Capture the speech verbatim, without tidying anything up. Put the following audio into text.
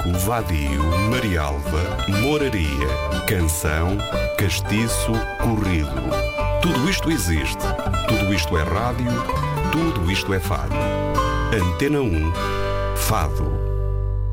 Pico, Vadio, Marialva, Moraria, Canção, Castiço, Corrido. Tudo isto existe. Tudo isto é rádio. Tudo isto é fado. Antena um, Fado.